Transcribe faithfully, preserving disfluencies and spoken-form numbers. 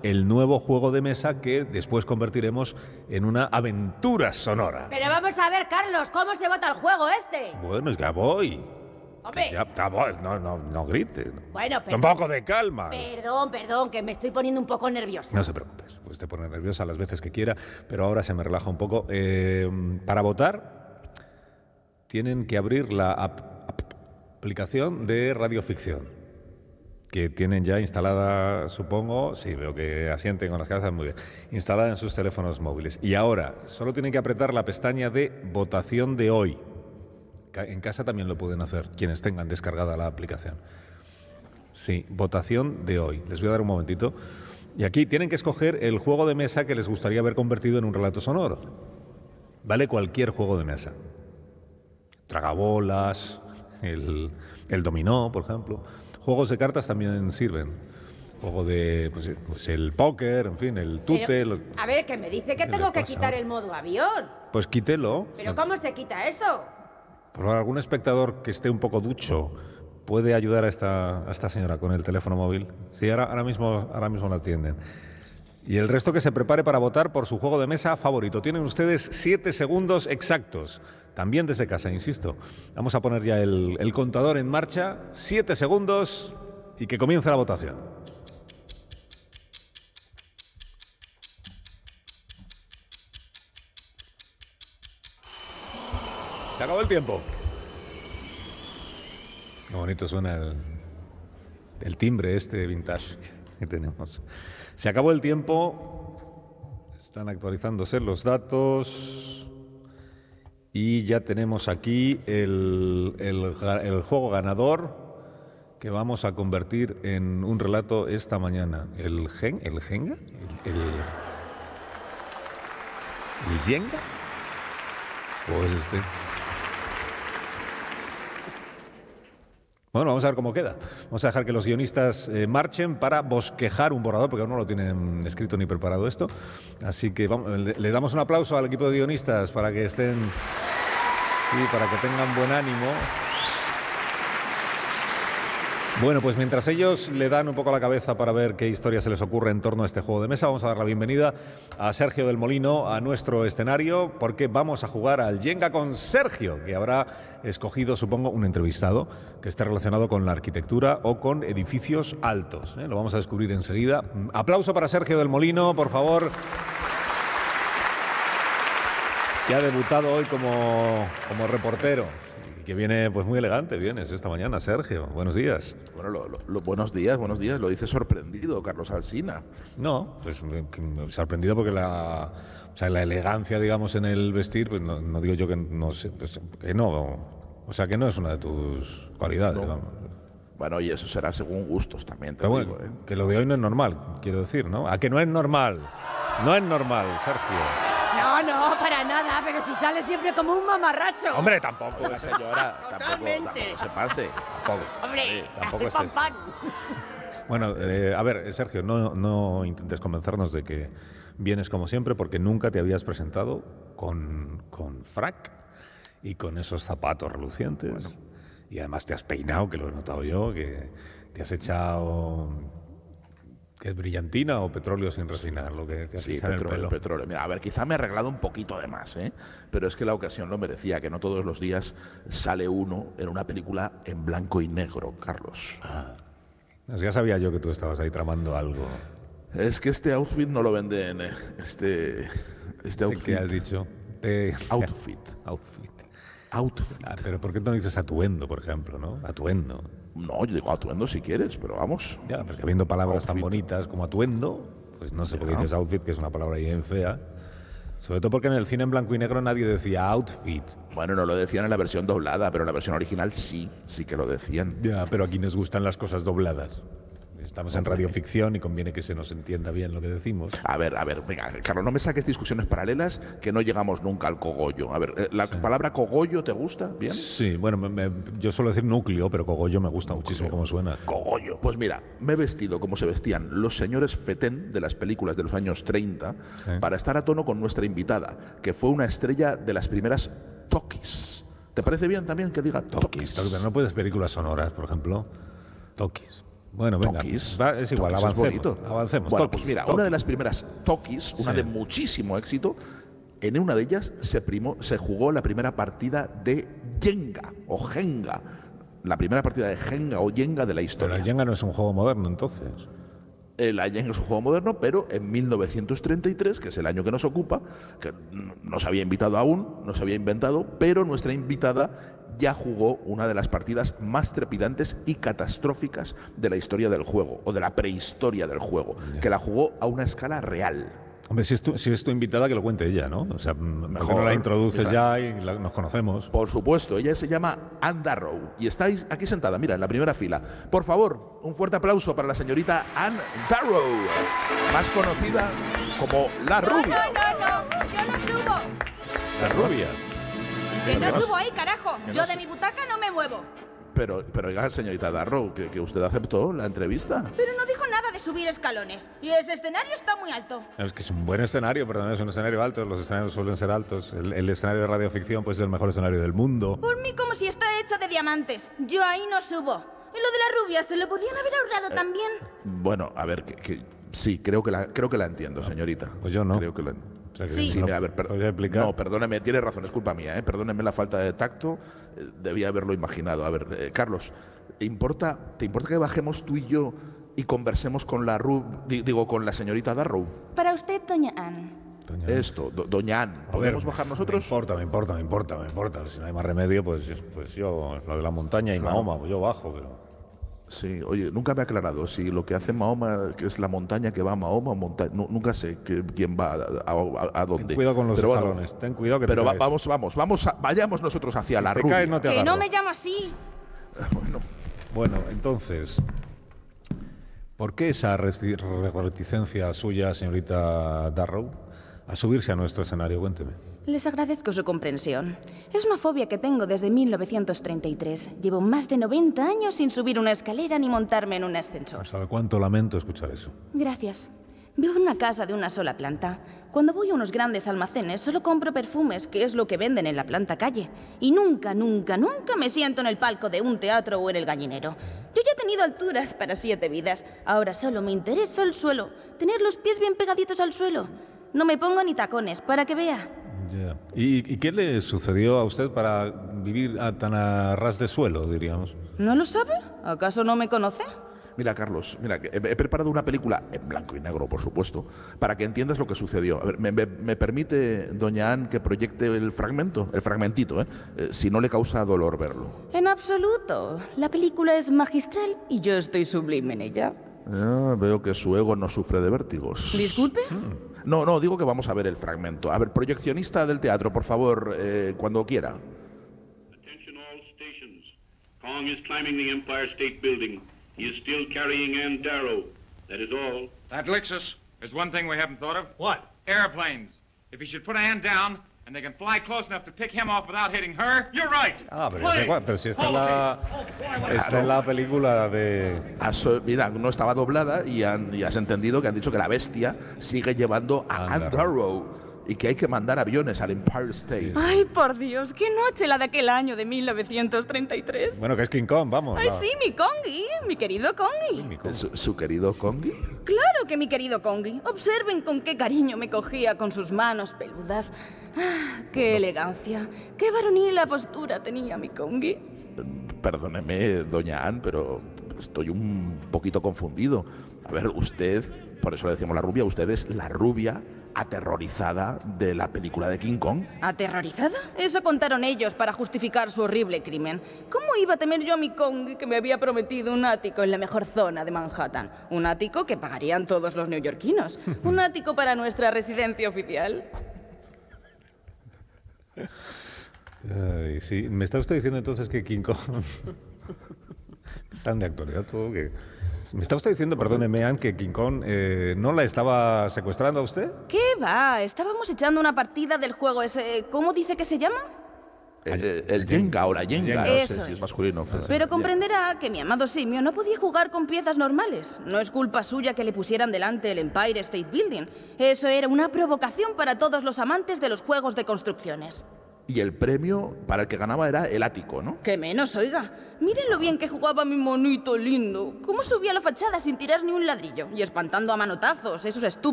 el nuevo juego de mesa que después convertiremos en una aventura sonora. Pero vamos a ver, Carlos, ¿cómo se vota el juego este? Bueno, es que ya voy. Hombre. Que ya, ya voy. No, no, no grites. Bueno, pero... Un poco de calma. Perdón, perdón, que me estoy poniendo un poco nerviosa. No se preocupes, pues te pone nerviosa las veces que quiera, pero ahora se me relaja un poco. Eh, para votar, tienen que abrir la ap ap aplicación de radioficción, que tienen ya instalada, supongo, sí, veo que asienten con las cabezas, muy bien, instalada en sus teléfonos móviles. Y ahora, solo tienen que apretar la pestaña de votación de hoy. En casa también lo pueden hacer, quienes tengan descargada la aplicación. Sí, votación de hoy. Les voy a dar un momentito. Y aquí tienen que escoger el juego de mesa que les gustaría haber convertido en un relato sonoro. Vale cualquier juego de mesa. Tragabolas, el, el dominó, por ejemplo. Juegos de cartas también sirven. Juego de, pues, pues el póker, en fin, el tute. Pero, lo, a ver, que me dice que tengo que quitar el modo avión. Pues quítelo. ¿Pero cómo se quita eso? Por algún espectador que esté un poco ducho puede ayudar a esta, a esta señora con el teléfono móvil. Sí, ahora, ahora, mismo, ahora mismo la atienden. Y el resto que se prepare para votar por su juego de mesa favorito. Tienen ustedes siete segundos exactos. También desde casa, insisto. Vamos a poner ya el, el contador en marcha. Siete segundos y que comience la votación. Se acabó el tiempo. Qué bonito suena el, el timbre este vintage que tenemos. Se acabó el tiempo. Están actualizándose los datos. Y ya tenemos aquí el, el, el juego ganador que vamos a convertir en un relato esta mañana. ¿El gen, el Jenga? ¿El, el, el Jenga? ¿O es este? Bueno, vamos a ver cómo queda. Vamos a dejar que los guionistas eh, marchen para bosquejar un borrador, porque aún no lo tienen escrito ni preparado esto. Así que vamos, le, le damos un aplauso al equipo de guionistas para que estén, sí, para que tengan buen ánimo. Bueno, pues mientras ellos le dan un poco la cabeza para ver qué historia se les ocurre en torno a este juego de mesa, vamos a dar la bienvenida a Sergio del Molino a nuestro escenario, porque vamos a jugar al Jenga con Sergio, que habrá escogido, supongo, un entrevistado que esté relacionado con la arquitectura o con edificios altos, ¿eh? Lo vamos a descubrir enseguida. Aplauso para Sergio del Molino, por favor, que ha debutado hoy como, como reportero. Que viene pues muy elegante, vienes esta mañana, Sergio. Buenos días. Bueno, lo, lo, lo, buenos días, buenos días. Lo dice sorprendido, Carlos Alsina. No, pues sorprendido porque la, o sea, la elegancia, digamos, en el vestir, pues no, no digo yo que no sé, pues, que no, o sea, que no es una de tus cualidades, no. Vamos. Bueno, y eso será según gustos también, te Pero digo, bueno, ¿eh? Que lo de hoy no es normal, quiero decir, ¿no? ¿A que no es normal? No es normal, Sergio. No, no, para nada, pero si sale siempre como un mamarracho. Hombre, tampoco. La señora, tampoco, tampoco se pase. Tampoco. Hombre, Sí, tampoco es pan, eso. pan. Bueno, eh, a ver, Sergio, no, no intentes convencernos de que vienes como siempre, porque nunca te habías presentado con, con frac y con esos zapatos relucientes. Bueno. Y además te has peinado, que lo he notado yo, que te has echado... ¿Qué es brillantina o petróleo sin refinar? Lo que te has Sí, echado en el petróleo, pelo. petróleo. Mira, a ver, quizá me he arreglado un poquito de más, ¿eh? Pero es que la ocasión lo merecía, que no todos los días sale uno en una película en blanco y negro, Carlos. Ah, ya sabía yo que tú estabas ahí tramando algo. Es que este outfit no lo venden, eh, este, este outfit. ¿Qué has dicho? Te... Outfit. Outfit. Outfit. Ah, pero ¿por qué no dices atuendo, por ejemplo, no? Atuendo. No, yo digo atuendo si quieres, pero vamos. Ya, porque habiendo palabras Outfit. tan bonitas como atuendo, pues no sé por qué dices outfit, que es una palabra bien fea. Sobre todo porque en el cine en blanco y negro nadie decía outfit. Bueno, no lo decían en la versión doblada, pero en la versión original sí, sí que lo decían. Ya, pero aquí nos gustan las cosas dobladas. Estamos en radioficción y conviene que se nos entienda bien lo que decimos. A ver, a ver, venga, Carlos, no me saques discusiones paralelas que no llegamos nunca al cogollo. A ver, ¿la sí. palabra cogollo te gusta? ¿Bien? Sí, bueno, me, me, yo suelo decir núcleo, pero cogollo me gusta núcleo. muchísimo cómo suena. Cogollo. Pues mira, me he vestido como se vestían los señores Fetén de las películas de los años treinta sí. para estar a tono con nuestra invitada, que fue una estrella de las primeras Tokis. ¿Te parece bien también que diga Tokis? Tokis, no puedes películas sonoras, por ejemplo. Tokis. Bueno, venga, Tokis. va, es igual, Tokis avancemos. es bonito. avancemos. Bueno, Tokis, pues mira, Tokis. una de las primeras Tokis, una Sí. de muchísimo éxito, en una de ellas se, primó, se jugó la primera partida de Jenga o Jenga. La primera partida de Jenga o Jenga de la Pero historia. el Jenga no es un juego moderno, entonces. El Jenga es un juego moderno, pero en mil novecientos treinta y tres, que es el año que nos ocupa, que no se había invitado aún, no se había inventado, pero nuestra invitada ya jugó una de las partidas más trepidantes y catastróficas de la historia del juego, o de la prehistoria del juego, Ya. que la jugó a una escala real. Hombre, si es, tu, si es tu invitada, que lo cuente ella, ¿no? O sea, mejor Mejor, no la introduces exacto. ya y la- nos conocemos. Por supuesto, ella se llama Anne Darrow y estáis aquí sentada, mira, en la primera fila. Por favor, un fuerte aplauso para la señorita Anne Darrow, más conocida como La No, Rubia. no, no, no, yo no subo. La rubia. Que no no subo ahí, carajo. que no Yo su- de mi butaca no me muevo. Pero, pero oiga, señorita Darrow, que, que usted aceptó la entrevista. Pero no dijo nada de subir escalones. Y ese escenario está muy alto. Es que es un buen escenario, pero también es un escenario alto. Los escenarios suelen ser altos. El, el escenario de radioficción pues, es el mejor escenario del mundo. Por mí como si está hecho de diamantes. Yo ahí no subo. Y lo de la rubia se lo podían haber ahorrado también. Bueno, a ver, que, que- sí, creo que la, creo que la entiendo, señorita. Pues yo no. Creo que la, O sea, que Sí. Sí, no- mira, a ver, per- ¿podría explicar? no, perdóneme, tiene razón, es culpa mía, ¿eh? Perdóneme la falta de tacto, eh, debía haberlo imaginado. A ver, eh, Carlos, ¿te importa, ¿te importa que bajemos tú y yo y conversemos con la Ru, di- digo, con la señorita Darrow? Para usted, doña Anne. Doña- Esto, do- doña Anne, A ver, ¿podemos bajar Me nosotros? importa, me importa, me importa, me importa. Si no hay más remedio, pues, pues yo, lo de la montaña y Mahoma, pues yo bajo. Pero... Sí, oye, nunca me ha aclarado si lo que hace Mahoma, que es la montaña que va a Mahoma, o monta- nu- nunca sé que- quién va a, a- a dónde. Ten cuidado con los Pero bueno, escalones, ten cuidado que Pero te va- caes. vamos, vamos, vamos, a- vayamos nosotros hacia la te rubia. caes, no te Que agarro. no me llama así. Bueno, Bueno, entonces, ¿por qué esa reti- reticencia suya, señorita Darrow, a subirse a nuestro escenario? Cuénteme. Les agradezco su comprensión. Es una fobia que tengo desde mil novecientos treinta y tres. Llevo más de noventa años sin subir una escalera ni montarme en un ascensor. ¿Sabe cuánto lamento escuchar eso? Gracias. Vivo en una casa de una sola planta. Cuando voy a unos grandes almacenes solo compro perfumes, que es lo que venden en la planta calle. Y nunca, nunca, nunca me siento en el palco de un teatro o en el gallinero. Yo ya he tenido alturas para siete vidas. Ahora solo me interesa el suelo. Tener los pies bien pegaditos al suelo. No me pongo ni tacones, para que vea. Ya. ¿Y, y qué le sucedió a usted para vivir a tan a ras de suelo, diríamos? ¿No lo sabe? ¿Acaso no me conoce? mira, Carlos, mira, que he, he preparado una película en blanco y negro, por supuesto, para que entiendas lo que sucedió. A ver, ¿me, me- me permite, doña Anne, que proyecte el fragmento? El fragmentito, ¿eh? Eh, si no le causa dolor verlo. En absoluto. La película es magistral y yo estoy sublime en ella. Ah, veo que su ego no sufre de vértigos. ¿Disculpe? No, no, digo que vamos a ver el fragmento. A ver, proyeccionista del teatro, por favor, eh, cuando quiera. Attention all stations. Kong is climbing the Empire State Building. He is still carrying Ann Darrow. That is all. That licks us. There's one thing we haven't thought of. What? Airplanes. If he should put Ann down, and they can fly close enough to pick him off without hitting her, you're right. Ah, pero, ya sé cuál- pero si está en la, está en la película de... Has, eh, mira, no estaba doblada y, han- y has entendido que han dicho que la bestia sigue llevando a Ann Ann Darrow y que hay que mandar aviones al Empire State. Ay, por Dios, qué noche la de aquel año de mil novecientos treinta y tres. Bueno, que es King Kong, vamos. Ay, va. sí, mi Congi, mi querido Congi. Mi Kong. Su, su querido Congi. Claro que mi querido Congi. Observen con qué cariño me cogía con sus manos peludas. Ah, qué elegancia, qué varonil la postura tenía mi Congi. Perdóneme, doña Ann, pero estoy un poquito confundido. A ver, usted, por eso le decimos la rubia, usted es la rubia aterrorizada de la película de King Kong. ¿Aterrorizada? Eso contaron ellos para justificar su horrible crimen. ¿Cómo iba a temer yo a mi Congi que me había prometido un ático en la mejor zona de Manhattan? Un ático que pagarían todos los neoyorquinos. Un ático para nuestra residencia oficial. Ay, sí. ¿Me está usted diciendo entonces que King Kong... Están de actualidad todo que... ¿Me está usted diciendo, perdóneme, Ann, que King Kong eh, no la estaba secuestrando a usted? ¿Qué va? Estábamos echando una partida del juego ese... ¿Cómo dice que se llama? El, el- el Jenga o la Jenga, Jenga. no sé Eso si es es. masculino o femenino. Pero comprenderá que mi amado simio no podía jugar con piezas normales. No es culpa suya que le pusieran delante el Empire State Building. Eso era una provocación para todos los amantes de los juegos de construcciones. y el premio para el que ganaba era el ático, ¿no? Que menos, oiga. Miren lo bien que jugaba mi monito lindo. Cómo subía a la fachada sin tirar ni un ladrillo y espantando a manotazos esos estúpidos